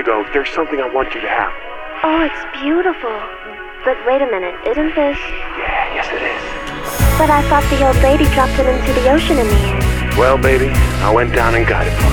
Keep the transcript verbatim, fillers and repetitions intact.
go, there's something I want you to have. Oh, it's beautiful. But wait a minute, isn't this... Yeah, yes it is. But I thought the old lady dropped it into the ocean in the end. Well, baby, I went down and got it for you.